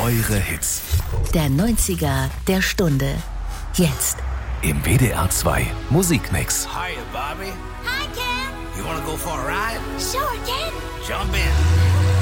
Eure Hits. Der 90er der Stunde. Jetzt. Im WDR 2 Musikmix. Hiya, Bobby. Hi, Ken. You wanna go for a ride? Sure, Ken. Jump in.